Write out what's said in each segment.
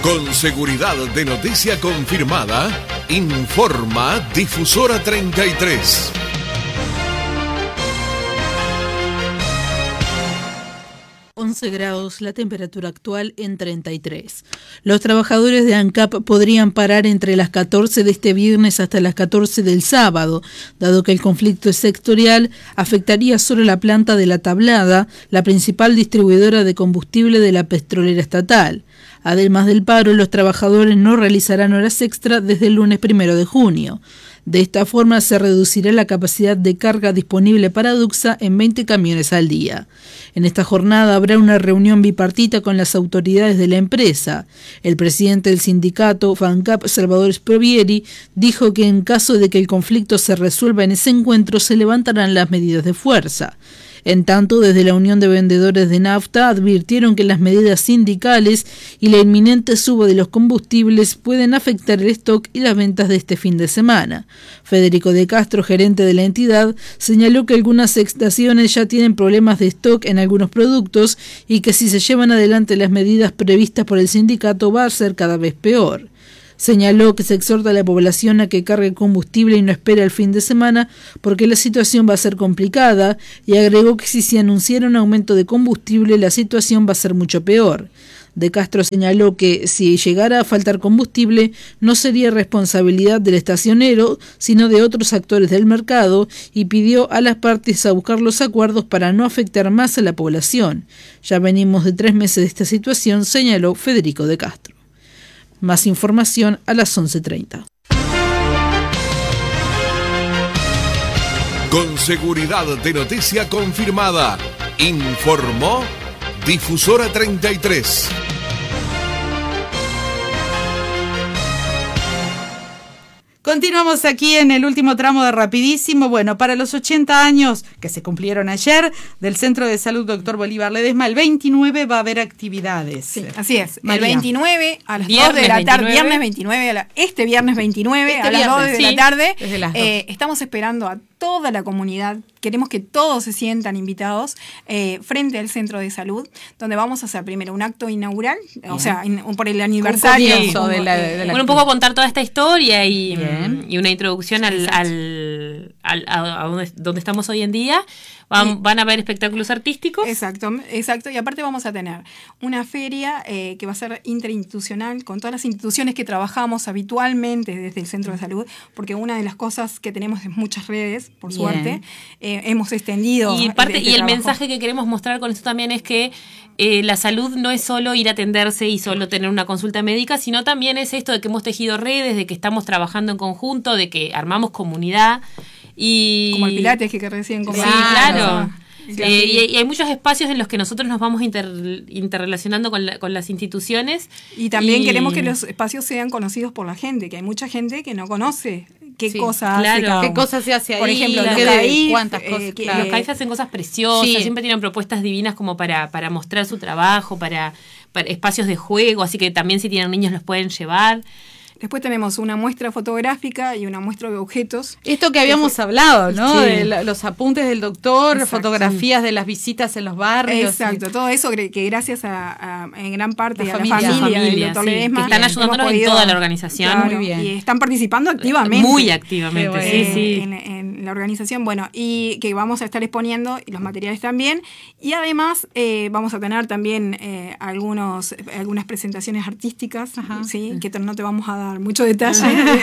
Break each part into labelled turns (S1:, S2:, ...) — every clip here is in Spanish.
S1: Con seguridad de noticia confirmada, informa Difusora 33.
S2: Grados, la temperatura actual en 33. Los trabajadores de ANCAP podrían parar entre las 14 de este viernes hasta las 14 del sábado, dado que el conflicto sectorial afectaría solo la planta de La Tablada, la principal distribuidora de combustible de la petrolera estatal. Además del paro, los trabajadores no realizarán horas extra desde el lunes 1 de junio. De esta forma se reducirá la capacidad de carga disponible para Duxa en 20 camiones al día. En esta jornada habrá una reunión bipartita con las autoridades de la empresa. El presidente del sindicato, FANCAP, Salvador Sprovieri, dijo que en caso de que el conflicto se resuelva en ese encuentro se levantarán las medidas de fuerza. En tanto, desde la Unión de Vendedores de Nafta advirtieron que las medidas sindicales y la inminente suba de los combustibles pueden afectar el stock y las ventas de este fin de semana. Federico de Castro, gerente de la entidad, señaló que algunas estaciones ya tienen problemas de stock en algunos productos y que si se llevan adelante las medidas previstas por el sindicato va a ser cada vez peor. Señaló que se exhorta a la población a que cargue combustible y no espere el fin de semana porque la situación va a ser complicada y agregó que si se anunciara un aumento de combustible la situación va a ser mucho peor. De Castro señaló que si llegara a faltar combustible no sería responsabilidad del estacionero sino de otros actores del mercado y pidió a las partes a buscar los acuerdos para no afectar más a la población. Ya venimos de 3 meses de esta situación, señaló Federico de Castro. Más información a las 11:30.
S1: Con seguridad de noticia confirmada, informó Difusora 33.
S3: Continuamos aquí en el último tramo de Rapidísimo. Bueno, para los 80 años que se cumplieron ayer del Centro de Salud Dr. Bolívar Ledesma, el 29 va a haber actividades.
S4: Sí, así es.
S3: María.
S4: El 29 a las 2 de la tarde, viernes 29, este viernes 29 a las 2 de la tarde.
S3: Desde las 2.
S4: Estamos esperando a toda la comunidad. Queremos que todos se sientan invitados frente al Centro de Salud, donde vamos a hacer primero un acto inaugural, o sea, por el aniversario.
S5: Un poco contar toda esta historia y una introducción a donde estamos hoy en día. Van a haber espectáculos artísticos.
S4: Exacto. Y aparte vamos a tener una feria que va a ser interinstitucional con todas las instituciones que trabajamos habitualmente desde el Centro de Salud, porque una de las cosas que tenemos es muchas redes, por suerte, hemos extendido.
S5: Y el mensaje que queremos mostrar con esto también es que la salud no es solo ir a atenderse y solo tener una consulta médica, sino también es esto de que hemos tejido redes, de que estamos trabajando en conjunto, de que armamos comunidad.
S4: Como el Pilates que recién
S5: comentamos. Sí, claro. Y hay muchos espacios en los que nosotros nos vamos interrelacionando con las instituciones.
S4: Y también queremos que los espacios sean conocidos por la gente, que hay mucha gente que no conoce qué cosas
S3: qué cosas se hace ahí.
S4: Por ejemplo,
S3: los CAIF, cuántas cosas.
S5: Los CAIF hacen cosas preciosas, siempre tienen propuestas divinas como para mostrar su trabajo, para espacios de juego, así que también si tienen niños los pueden llevar.
S4: Después tenemos una muestra fotográfica y una muestra de objetos.
S3: Esto que habíamos hablado, ¿no?
S4: Sí.
S3: De los apuntes del doctor, exacto, fotografías de las visitas en los barrios.
S4: Exacto, todo eso que gracias a en gran parte
S3: la
S4: a la familia del doctor Ledesma,
S5: que están ayudándonos en toda la organización.
S4: Claro,
S3: muy bien.
S4: Y están participando activamente.
S5: Muy activamente,
S4: bueno. En la organización. Bueno, y que vamos a estar exponiendo y los materiales también. Y además vamos a tener también algunas presentaciones artísticas, ¿sí? Que no te vamos a dar mucho detalle.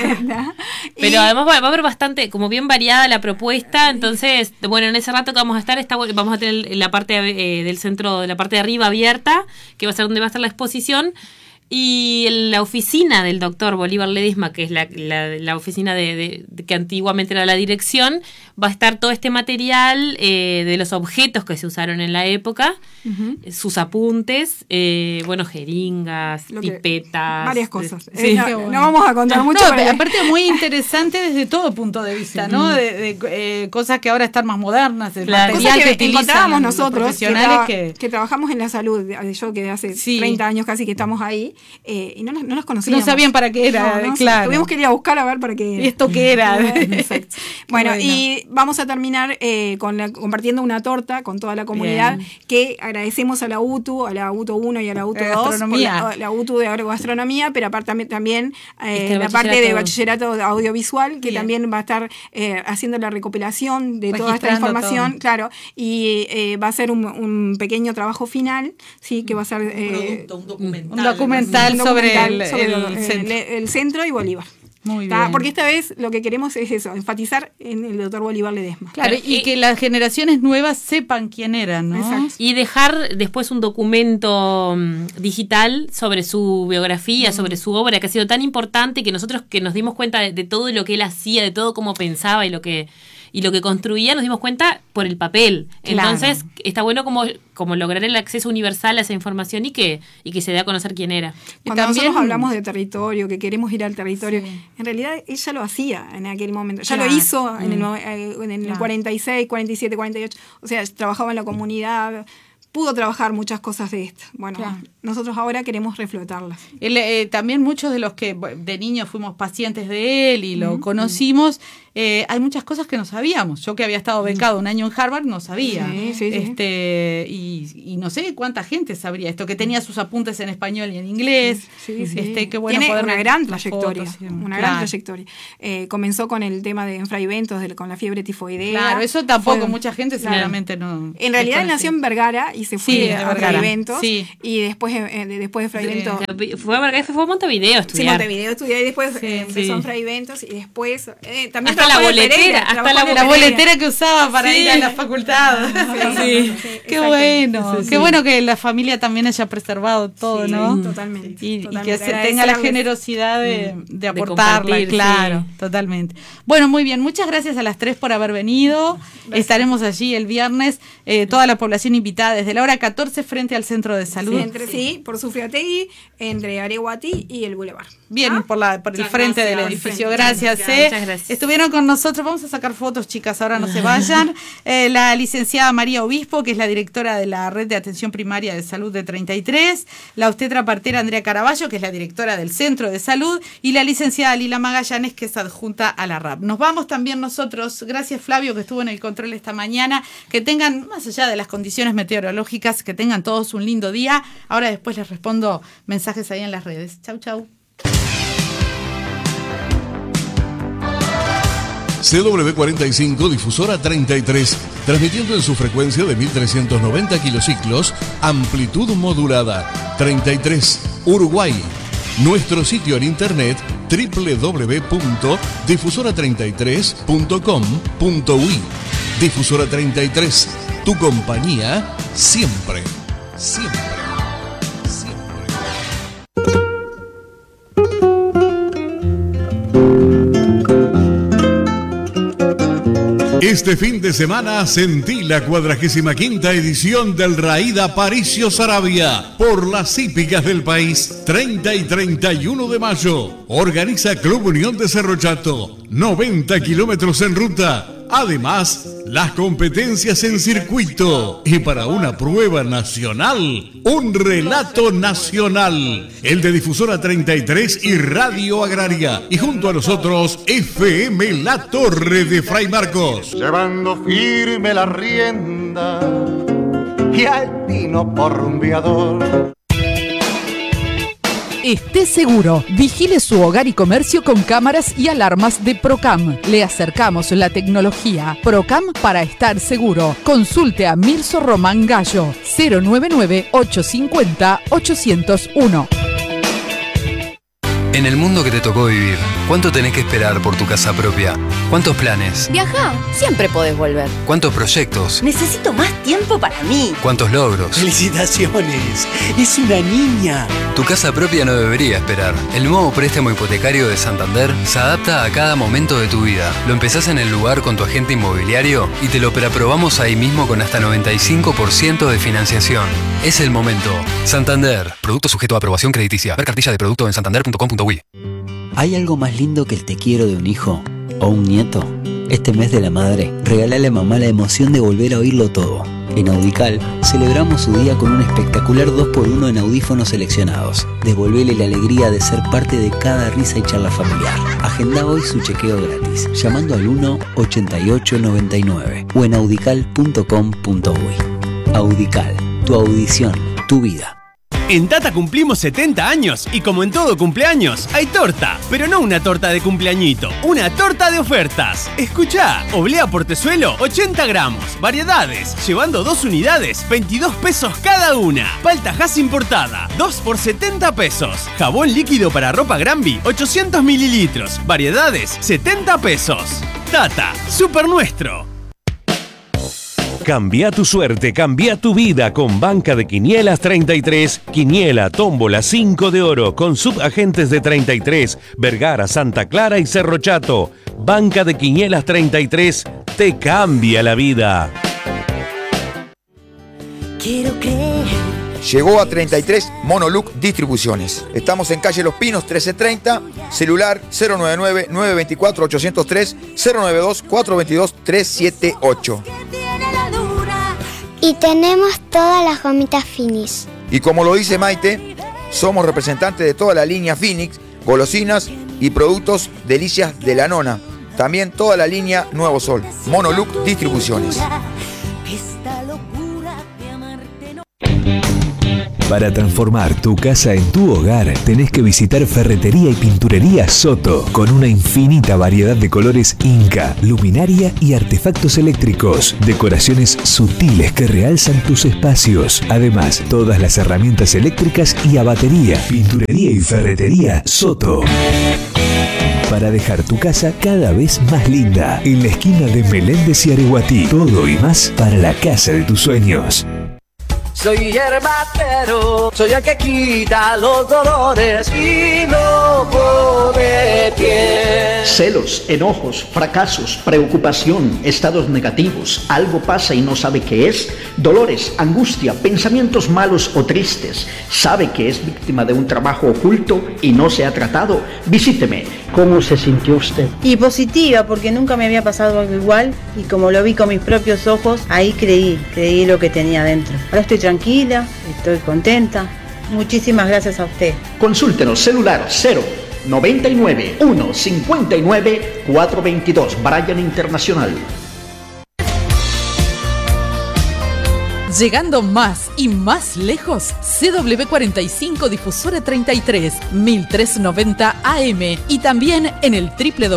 S5: Pero además va a haber bastante, como bien variada la propuesta. Entonces, bueno, en ese rato que vamos a estar, vamos a tener la parte del centro, la parte de arriba abierta, que va a ser donde va a estar la exposición. Y la oficina del doctor Bolívar Ledesma, que es la oficina de que antiguamente era la dirección, va a estar todo este material de los objetos que se usaron en la época, sus apuntes, jeringas, pipetas.
S4: Varias cosas. No vamos a contar mucho.
S3: Pero aparte muy interesante desde todo punto de vista, ¿no? De cosas que ahora están más modernas, el material que
S4: encontrábamos nosotros, que trabajamos en la salud, yo que hace 30 años casi que estamos ahí. y no nos conocíamos.
S3: No sabían para qué era, claro.
S4: Tuvimos que ir a buscar a ver para qué era.
S3: ¿Y esto qué era?
S4: Exacto. Bueno, y vamos a terminar compartiendo una torta con toda la comunidad. Bien. Que agradecemos a la UTU 1 y a la UTU 2, la UTU de Agrogastronomía, pero aparte también la parte de bachillerato audiovisual, que también va a estar haciendo la recopilación de toda esta información, claro, y va a ser un pequeño trabajo final, sí, que va a ser
S3: un documental sobre
S4: el centro y Bolívar.
S3: Muy bien.
S4: Porque esta vez lo que queremos es eso, enfatizar en el doctor Bolívar Ledesma.
S3: Claro, y que las generaciones nuevas sepan quién eran, ¿no?
S4: Exacto.
S5: Y dejar después un documento digital sobre su biografía, sobre su obra, que ha sido tan importante, que nosotros que nos dimos cuenta de todo lo que él hacía, de todo cómo pensaba y lo que construía, nos dimos cuenta por el papel. Claro. Entonces, está bueno como lograr el acceso universal a esa información y que se dé a conocer quién era.
S4: Cuando nosotros hablamos de territorio, que queremos ir al territorio, en realidad ella lo hacía en aquel momento. Ya lo hizo en el 46, 47, 48. O sea, trabajaba en la comunidad, pudo trabajar muchas cosas de esto. Bueno, nosotros ahora queremos reflotarlas.
S3: También muchos de los que de niños fuimos pacientes de él y lo conocimos, hay muchas cosas que no sabíamos. Yo que había estado becado un año en Harvard no sabía. Y no sé cuánta gente sabría esto, que tenía sus apuntes en español y en inglés. Qué bueno.
S4: Tiene
S3: poder
S4: una gran trayectoria.
S3: Fotos,
S4: gran trayectoria. Comenzó con el tema de infraeventos, con la fiebre tifoidea.
S3: Claro, eso tampoco mucha gente seguramente no.
S4: En realidad él nació en Vergara y se fue a Fraiventos, y después de Fraiventos
S5: fue a Montevideo a estudiar.
S4: Sí, Montevideo estudiar, y después empezó en Fraiventos, y después también
S5: hasta la boletera,
S3: la boletera que usaba para ir a la facultad. Qué bueno, qué bueno que la familia también haya preservado todo, ¿no?
S4: Totalmente.
S3: Y que tenga la generosidad de aportarla, claro, totalmente. Bueno, muy bien, muchas gracias a las 3 por haber venido. Estaremos allí el viernes, toda la población invitada desde la hora 14 frente al Centro de Salud.
S4: Por Sufriategui, entre Areguatí y el Boulevard.
S3: Bien, por el frente del edificio. Gracias.
S5: Muchas gracias.
S3: Estuvieron con nosotros, vamos a sacar fotos, chicas, ahora no se vayan. La licenciada María Obispo, que es la directora de la Red de Atención Primaria de Salud de 33, la obstetra partera Andrea Caraballo, que es la directora del Centro de Salud, y la licenciada Lila Magallanes, que es adjunta a la RAP. Nos vamos también nosotros, gracias Flavio, que estuvo en el control esta mañana, que tengan, más allá de las condiciones meteorológicas, que tengan todos un lindo día. Ahora después les respondo mensajes ahí en las redes. Chau, chau.
S1: CW45 Difusora 33, transmitiendo en su frecuencia de 1390 kilociclos, amplitud modulada, 33, Uruguay. Nuestro sitio en internet www.difusora33.com.uy. Difusora 33, tu compañía siempre, siempre. Este fin de semana sentí la 45ª edición del Raída Paricio Saravia por las hípicas del país, 30 y 31 de mayo. Organiza Club Unión de Cerro Chato, 90 kilómetros en ruta. Además, las competencias en circuito y para una prueba nacional, un relato nacional, el de Difusora 33 y Radio Agraria, y junto a nosotros FM La Torre de Fray Marcos.
S6: Llevando firme la rienda y al tino por rumbeador.
S7: Esté seguro, vigile su hogar y comercio con cámaras y alarmas de Procam. Le acercamos la tecnología. Procam para estar seguro. Consulte a Mirso Román Gallo, 099-850-801.
S8: En el mundo que te tocó vivir, ¿cuánto tenés que esperar por tu casa propia? ¿Cuántos planes?
S9: Viajá, siempre podés volver.
S8: ¿Cuántos proyectos?
S9: Necesito más tiempo para mí.
S8: ¿Cuántos logros?
S10: ¡Felicitaciones! ¡Es una niña!
S8: Tu casa propia no debería esperar. El nuevo préstamo hipotecario de Santander se adapta a cada momento de tu vida. Lo empezás en el lugar con tu agente inmobiliario y te lo preaprobamos ahí mismo con hasta 95% de financiación. Es el momento. Santander. Producto sujeto a aprobación crediticia. Ver cartilla de producto en santander.com.uy.
S10: ¿Hay algo más lindo que el te quiero de un hijo o un nieto? Este mes de la madre, regálale a mamá la emoción de volver a oírlo todo. En Audical celebramos su día con un espectacular 2x1 en audífonos seleccionados. Devolvele la alegría de ser parte de cada risa y charla familiar. Agenda hoy su chequeo gratis, llamando al 1-8899 o en audical.com.uy. Audical, tu audición, tu vida.
S11: En Tata cumplimos 70 años y como en todo cumpleaños, hay torta, pero no una torta de cumpleañito, una torta de ofertas. Escuchá, oblea portezuelo, 80 gramos, variedades, llevando 2 unidades, 22 pesos cada una. Palta Hass importada, 2 por 70 pesos. Jabón líquido para ropa Granby, 800 mililitros, variedades, 70 pesos. Tata, super nuestro.
S12: Cambia tu suerte, cambia tu vida con Banca de Quinielas 33, Quiniela, Tómbola, 5 de oro, con subagentes de 33, Vergara, Santa Clara y Cerro Chato. Banca de Quinielas 33 te cambia la vida.
S13: Quiero creer. Llegó a 33 Monoluc Distribuciones. Estamos en calle Los Pinos 1330, celular 099-924-803, 092-422-378.
S14: Y tenemos todas las gomitas Finis.
S13: Y como lo dice Maite, somos representantes de toda la línea Phoenix, golosinas y productos delicias de la nona. También toda la línea Nuevo Sol. Monoluc Distribuciones.
S15: Para transformar tu casa en tu hogar, tenés que visitar Ferretería y Pinturería Soto, con una infinita variedad de colores Inca, luminaria y artefactos eléctricos, decoraciones sutiles que realzan tus espacios. Además, todas las herramientas eléctricas y a batería. Pinturería y Ferretería Soto. Para dejar tu casa cada vez más linda, en la esquina de Meléndez y Areguatí. Todo y más para la casa de tus sueños.
S16: Soy herbatero, soy el que quita los dolores y no pone pie.
S17: Celos, enojos, fracasos, preocupación, estados negativos, algo pasa y no sabe qué es, dolores, angustia, pensamientos malos o tristes, sabe que es víctima de un trabajo oculto y no se ha tratado. Visíteme.
S18: ¿Cómo se sintió usted?
S19: Y positiva, porque nunca me había pasado algo igual y como lo vi con mis propios ojos, ahí creí lo que tenía dentro. Ahora estoy tranquila, estoy contenta. Muchísimas gracias a usted.
S17: Consúltenos, celular 099 159 422, Bryan Internacional.
S7: Llegando más y más lejos, CW45 Difusora 33, 1390 AM y también en el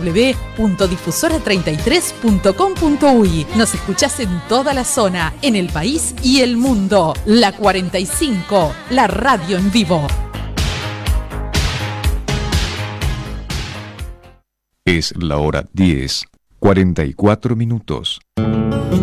S7: www.difusora33.com.uy. Nos escuchás en toda la zona, en el país y el mundo. La 45, la radio en vivo.
S20: Es la hora 10:44.